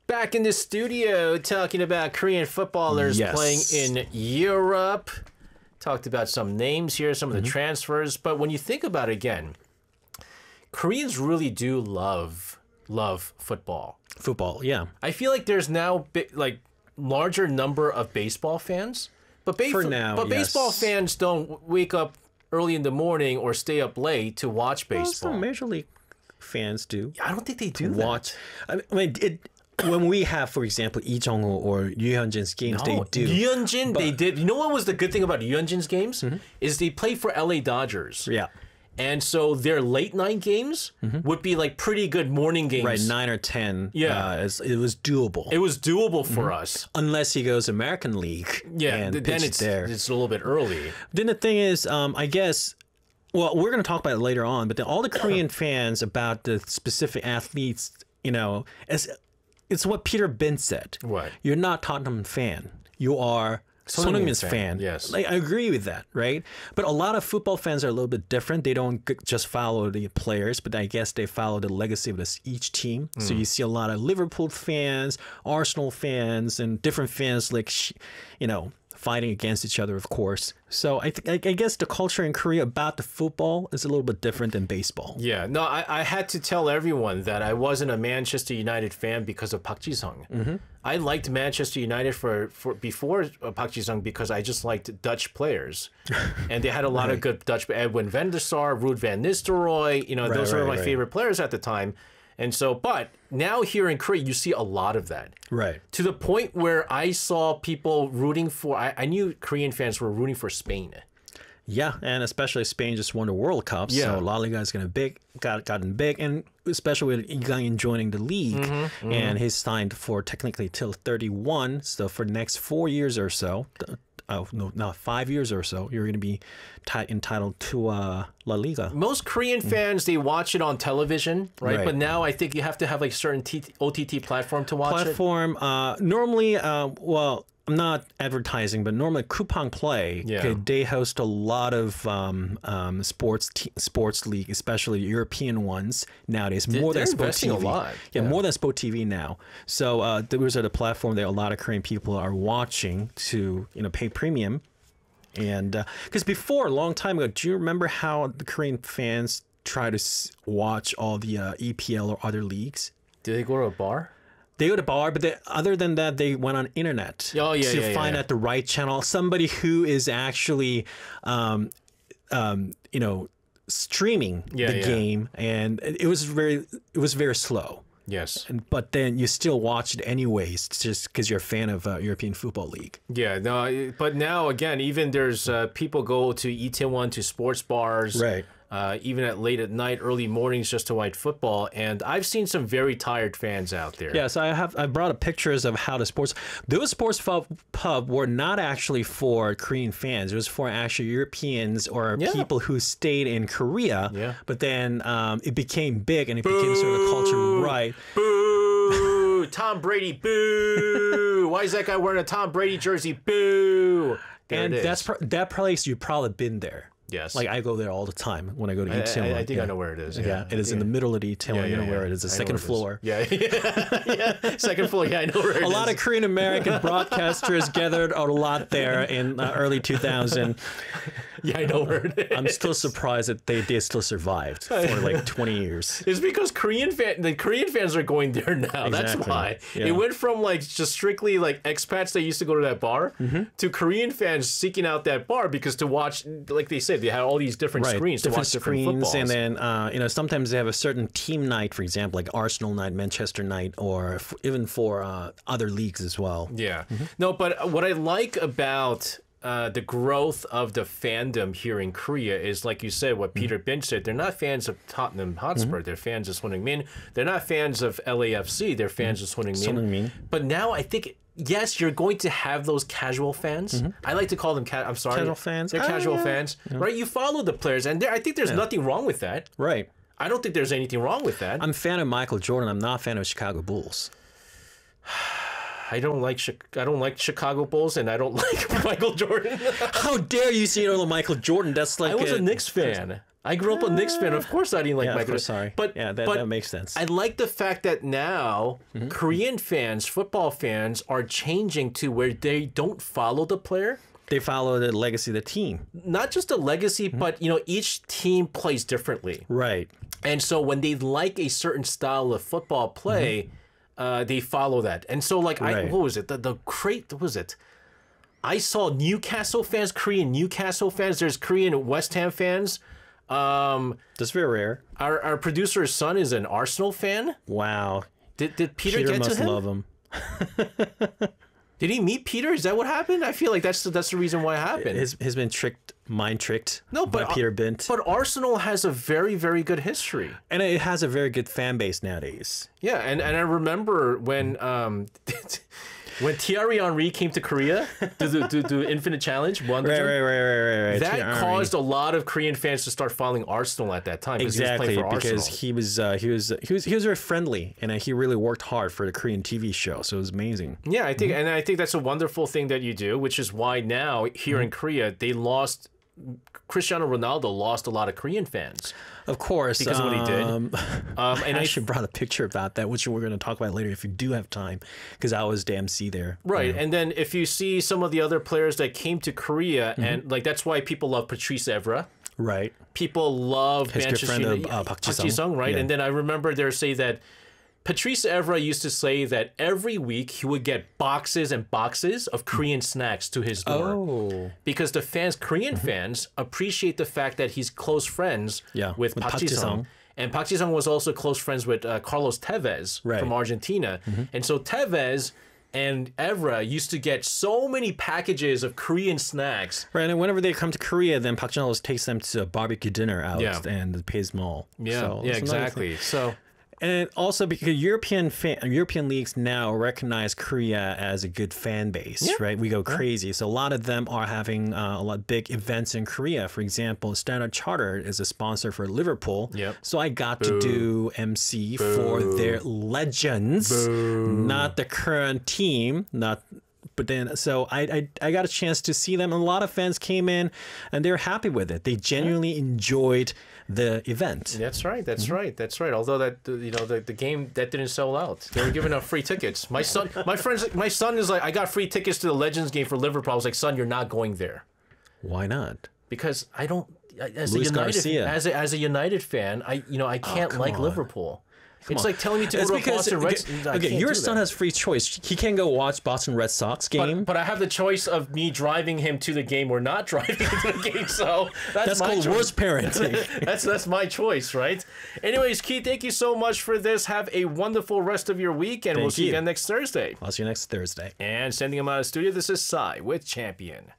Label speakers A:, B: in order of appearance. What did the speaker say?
A: Back in the studio talking about Korean footballers playing in Europe. Talked about some names here, some of the transfers. But when you think about it again, Koreans really do love football.
B: Football, yeah.
A: I feel like there's now larger number of baseball fans. But baseball fans don't wake up early in the morning or stay up late to watch baseball.
B: Well, some Major League fans do.
A: I don't think they do
B: watch. I mean, when we have, for example, Lee Jong-ho or Yu Hyun-jin's games, they do.
A: Yu Hyun-jin, they did. You know what was the good thing about Yu Hyun-jin's games? Is they played for LA Dodgers.
B: Yeah.
A: And so their late night games would be like pretty good morning games.
B: Right, 9 or 10.
A: Yeah.
B: It was doable.
A: It was doable for us.
B: Unless he goes American League.
A: Yeah,
B: and
A: then it's a little bit early.
B: Then the thing is, I guess, well, we're going to talk about it later on, but then all the Korean fans about the specific athletes, it's what Peter Bin said.
A: What?
B: You're not Tottenham fan. You are Son Heung-min's fan.
A: Yes.
B: I agree with that, right? But a lot of football fans are a little bit different. They don't just follow the players, but I guess they follow the legacy of each team. So you see a lot of Liverpool fans, Arsenal fans, and different fans fighting against each other, of course. So I guess the culture in Korea about the football is a little bit different than baseball.
A: Yeah, no, I had to tell everyone that I wasn't a Manchester United fan because of Park Ji-sung. I liked Manchester United for before Park Ji-sung because I just liked Dutch players, and they had a lot of good Dutch. Edwin van der Sar, Ruud van Nistelrooy. Those were my favorite players at the time. And so, but now here in Korea, you see a lot of that.
B: Right.
A: To the point where I saw people rooting for, I knew Korean fans were rooting for Spain.
B: Yeah, and especially Spain just won the World Cup, so La Liga is gotten big, and especially with Lee Gang-in joining the league, and he's signed for technically till 31, so for the next 4 years or so, 5 years or so, you're going to be entitled to La Liga.
A: Most Korean fans, they watch it on television, right? But now I think you have to have like certain OTT platform to watch it.
B: Normally, well, I'm not advertising, but normally Coupang Play, they host a lot of sports league, especially European ones nowadays. More than Sport TV.
A: A lot.
B: Yeah, more than Sport TV now. So those are the platform that a lot of Korean people are watching to pay premium. And because before, a long time ago, do you remember how the Korean fans try to watch all the EPL or other leagues?
A: Did they go to a bar?
B: They go to bar, but other than that, they went on internet to find out the right channel. Somebody who is actually, streaming the game, and it was very slow.
A: Yes,
B: but then you still watch it anyways, just because you're a fan of European Football League.
A: Yeah, no, but now again, even there's people go to Itaewon to sports bars,
B: right?
A: Even at late at night, early mornings, just to watch football. And I've seen some very tired fans out there.
B: Yes, I brought up pictures of how those sports pub were not actually for Korean fans. It was for actually Europeans or people who stayed in Korea.
A: Yeah.
B: But then it became big and it became sort of a culture, right?
A: Boo! Tom Brady, boo! Why is that guy wearing a Tom Brady jersey? Boo!
B: And that place, you've probably been there.
A: Yes.
B: Like I go there all the time when I go to Itaewon.
A: I think I know where it is. Yeah,
B: it is in the middle of the Itaewon. You know where it is, the second floor.
A: Yeah. Second floor. Yeah, I know where it is.
B: A lot of Korean American broadcasters gathered a lot there in early 2000.
A: Yeah, I know where it is.
B: I'm still surprised that they still survived for like 20 years.
A: It's because the Korean fans are going there now.
B: Exactly.
A: That's why.
B: Yeah.
A: It went from like just strictly like expats that used to go to that bar to Korean fans seeking out that bar because to watch, like they said, they had all these different screens to watch different footballs.
B: And then sometimes they have a certain team night, for example, like Arsenal night, Manchester night, or even for other leagues as well.
A: Yeah. No, but what I like about the growth of the fandom here in Korea is, like you said, what Peter Bin said. They're not fans of Tottenham Hotspur. They're fans of Son Heung-min. They're not fans of LAFC. They're fans of Son Heung-min. But now I think, yes, you're going to have those casual fans. I like to call them, I'm sorry.
B: Casual fans.
A: They're casual fans, right? You follow the players, and I think there's nothing wrong with that.
B: Right.
A: I don't think there's anything wrong with that.
B: I'm a fan of Michael Jordan. I'm not a fan of Chicago Bulls.
A: I don't like Chicago Bulls, and I don't like Michael Jordan.
B: How dare you say you don't like Michael Jordan? That's like
A: I was a Knicks fan. I grew up a Knicks fan. Of course, I didn't like
B: Yeah,
A: Michael.
B: of course, sorry.
A: But
B: yeah,
A: but
B: that makes sense.
A: I like the fact that now Korean fans, football fans, are changing to where they don't follow the player.
B: They follow the legacy of the team.
A: Not just a legacy, but you know, each team plays differently.
B: Right.
A: And so when they like a certain style of football play, they follow that. And so like
B: Right.
A: what was it? The crate what was it? I saw Newcastle fans, Korean Newcastle fans. There's Korean West Ham fans.
B: That's very rare.
A: Our producer's son is an Arsenal fan.
B: Wow.
A: Did Peter
B: Peter
A: get to
B: must
A: him?
B: love him.
A: Did he meet Peter? Is that what happened? I feel like that's the reason why it happened.
B: He's been mind tricked
A: No,
B: by
A: but
B: Peter Bint.
A: But Arsenal has a very, very good history.
B: And it has a very good fan base nowadays.
A: Yeah, and I remember when when Thierry Henry came to Korea to do Infinite Challenge, won the
B: Right.
A: that
B: Thierry
A: caused a lot of Korean fans to start following Arsenal at that time.
B: Exactly,
A: he was playing for
B: because
A: Arsenal.
B: he was very friendly, and he really worked hard for the Korean TV show, so it was amazing.
A: Yeah, I think, and I think that's a wonderful thing that you do, which is why now here in Korea they lost. Cristiano Ronaldo lost a lot of Korean fans
B: Of course,
A: because of what he did.
B: And
A: And
B: I actually brought a picture about that, which we're going to talk about later if you do have time, because I was the MC there.
A: Right, and then if you see some of the other players that came to Korea, and like that's why people love Patrice Evra.
B: Right.
A: People love
B: His good friend of, Park Ji-sung.
A: right?
B: Yeah.
A: And then I remember they say that Patrice Evra used to say that every week he would get boxes and boxes of Korean snacks to his door.
B: Oh.
A: Because the fans, Korean fans, appreciate the fact that he's close friends
B: Yeah,
A: with
B: with
A: Park
B: Park
A: Ji-sung.
B: Ji-sung.
A: And Park Ji-sung was also close friends with Carlos Tevez
B: Right.
A: from Argentina. And so Tevez and Evra used to get so many packages of Korean snacks.
B: Right, and whenever they come to Korea, then Park Jin-ho takes them to a barbecue dinner out
A: Yeah.
B: and pays them all.
A: Yeah,
B: So
A: yeah,
B: it's another
A: exactly. So
B: And also because European leagues now recognize Korea as a good fan base, right? We go crazy. So a lot of them are having a lot of big events in Korea. For example, Standard Chartered is a sponsor for Liverpool.
A: Yep.
B: So I got to do MC for their legends, not the current team, but then, so I got a chance to see them. And a lot of fans came in, and they were happy with it. They genuinely enjoyed the event.
A: that's right. That's right. That's right. Although that the game that didn't sell out, they were giving out free tickets. My son is like, I got free tickets to the Legends game for Liverpool. I was like, son, you're not going there
B: Why not?
A: because I don't. As
B: Luis
A: a United,
B: Garcia.
A: as a United fan, I can't like
B: on.
A: Liverpool. It's like telling me to go
B: It's
A: to a
B: because
A: Boston Red Sox.
B: okay, your son has free choice. He can go watch Boston Red Sox game.
A: But I have the choice of me driving him to the game or not driving him to the game. So that's my
B: called
A: choice.
B: worst parenting.
A: that's my choice, right? Anyways, Keith, thank you so much for this. Have a wonderful rest of your week, and we'll see you
B: you.
A: again next Thursday.
B: I'll see you next Thursday.
A: And sending him out of the studio, this is Cy with Champion.